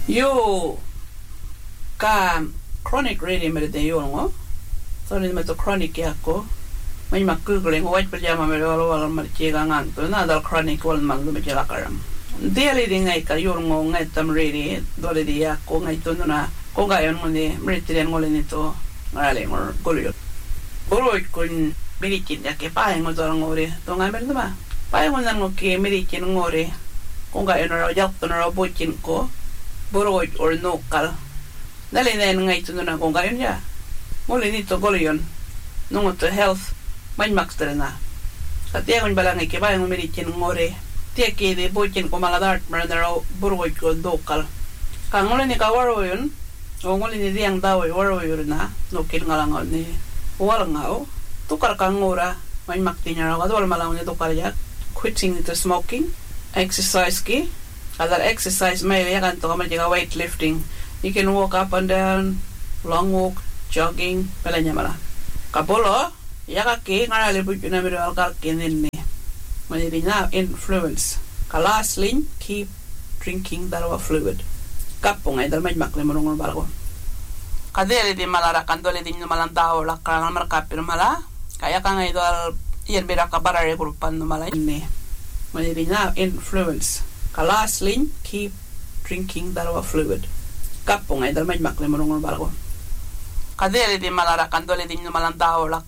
Yo ka chronic reading mere de yo ngo. So ni me to chronic ya ko. May Google ngo white pajama me wala mar chega ngang to na dal chronic wal mang me chela karam. Daily ding ay ka yo ngo ngai tam ready dole dia ko ngai to na ko ga yon ngone meritrian ngole ni to ngale ngor golyo. Boro kun merikin ya ke pa ngo to ngore to ngai mer ma. Pa ngo nan ngo ke merikin ngore. Ko ga yon ro yak to ro bokin ko. Boro or no kal. Dale na ngai to na ko ga yon ya. Ngole ni to golyon. Nungo to health man maxterna. Katia kon balang ke ba ng merikin ngore. Tia ke de bokin ko maladart marandaro boro ko dokal. Ka ngole ni ka waro yon. O ngole ni diang daw waro yon na. No kin ngalang ni. Wala ngao. Tukar ka ngora man maktinya ra wadol malang ni tukar ya. Quitting the smoking. Exercise ki. Kada exercise may yakan to kamal jiga weightlifting. You can walk up and down, long walk, jogging, pelanya mala. Kapolo, yaka ke ngarale bu na miro alka kinni. Mani na influence. Lastly, keep drinking darwa fluid. Kapong ay dal may makle morong balgo. Kadere di malara kandole di malang tao la kangal markapir mala. Kaya ka ngay dal iyan bira ka barare grupan no mala inni. Mani na influence. Lastly, keep drinking darwa fluid. Kapong ay dal may makle morong balgo. Kadere di malara kandole di malang tao la